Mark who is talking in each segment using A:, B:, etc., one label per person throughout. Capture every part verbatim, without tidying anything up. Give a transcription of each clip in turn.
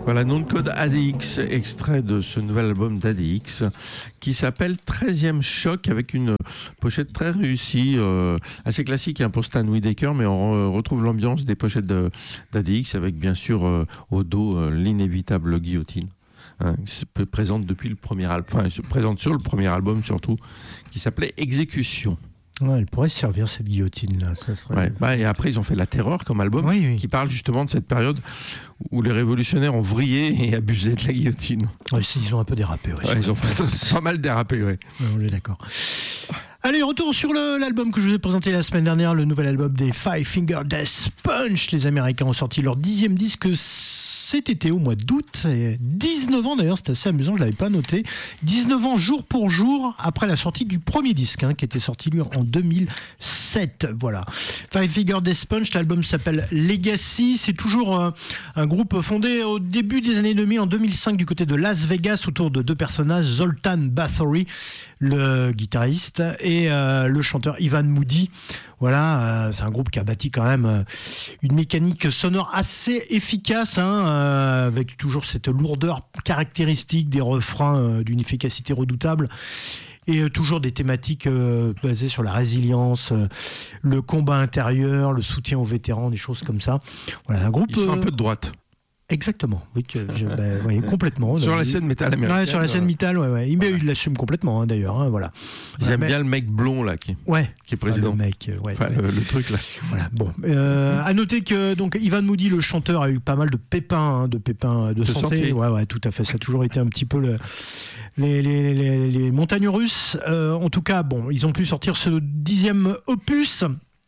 A: Voilà, nom de code A D X, extrait de ce nouvel album d'A D X qui s'appelle treizième Choc, avec une pochette très réussie, euh, assez classique hein, pour Stan Whitaker, mais on re- retrouve l'ambiance des pochettes de, d'A D X avec bien sûr euh, au dos euh, l'inévitable guillotine. Hein, qui se présente depuis le premier album, enfin, se présente sur le premier album surtout, qui s'appelait Exécution.
B: Ouais, elle pourrait servir cette guillotine là. Ça serait...
A: ouais, bah, et après ils ont fait La Terreur comme album,
B: oui, oui.
A: qui parle justement de cette période où les révolutionnaires ont vrillé et abusé de la guillotine.
B: Ouais, ils ont un peu dérapé. Ouais,
A: ouais, ils ont pas mal dérapé, ouais.
B: ouais. On est d'accord. Allez, retour sur le, l'album que je vous ai présenté la semaine dernière, le nouvel album des Five Finger Death Punch. Les Américains ont sorti leur dixième disque cet été, au mois d'août. Et dix-neuf ans d'ailleurs, c'est assez amusant, je ne l'avais pas noté. dix-neuf ans jour pour jour après la sortie du premier disque, hein, qui était sorti lui en deux mille sept. Voilà. Five Finger Death Punch, l'album s'appelle Legacy. C'est toujours euh, un groupe fondé au début des années deux mille, en deux mille cinq, du côté de Las Vegas, autour de deux personnages, Zoltan Bathory, le guitariste, et euh, le chanteur Ivan Moody. Voilà, euh, c'est un groupe qui a bâti quand même euh, une mécanique sonore assez efficace, hein, euh, avec toujours cette lourdeur caractéristique des refrains euh, d'une efficacité redoutable. Et euh, toujours des thématiques euh, basées sur la résilience, euh, le combat intérieur, le soutien aux vétérans, des choses comme ça. Voilà, un groupe.
A: Ils sont
B: euh,
A: un peu de droite.
B: Exactement, oui, que je, bah, oui complètement.
A: Sur
B: bah,
A: la
B: il,
A: scène métal américaine.
B: Ouais, sur la scène métal, ouais, ouais. Il, voilà. Il l'assume complètement, hein, d'ailleurs, hein, voilà.
A: Ils
B: ouais,
A: aiment
B: mais...
A: bien le mec blond là, qui,
B: ouais.
A: qui est président.
B: Enfin, le mec, ouais,
A: enfin,
B: ouais.
A: Le, le truc là.
B: Voilà. Bon, euh, à noter que donc Ivan Moody, le chanteur, a eu pas mal de pépins, hein, de pépins de, de santé. santé. Ouais, ouais, tout à fait. Ça a toujours été un petit peu le, les, les, les, les montagnes russes. Euh, en tout cas, bon, ils ont pu sortir ce dixième opus.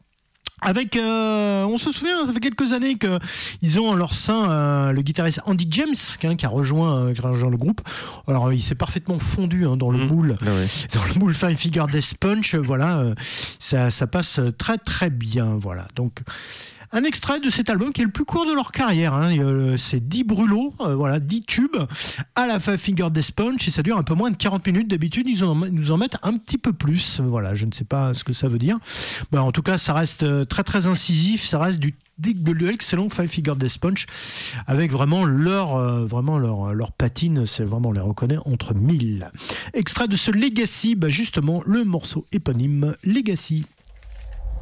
B: Avec, euh, on se souvient, ça fait quelques années qu'ils ont en leur sein euh, le guitariste Andy James, hein, qui, a rejoint, euh, qui a rejoint le groupe. Alors, il s'est parfaitement fondu hein, dans le mmh. moule, ah ouais. dans le moule Five Finger Death Punch. Voilà, euh, ça, ça passe très très bien. Voilà, donc. Un extrait de cet album qui est le plus court de leur carrière. Hein. Euh, c'est dix brûlots, euh, voilà, dix tubes à la Five Finger Death Punch et ça dure un peu moins de quarante minutes. D'habitude, ils, en, ils nous en mettent un petit peu plus. Voilà, je ne sais pas ce que ça veut dire. Bah, en tout cas, ça reste très très incisif. Ça reste du de l'excellent Five Finger Death Punch avec vraiment leur, euh, vraiment leur, leur patine. C'est vraiment, on les reconnaît entre mille. Extrait de ce Legacy, bah, justement, le morceau éponyme Legacy.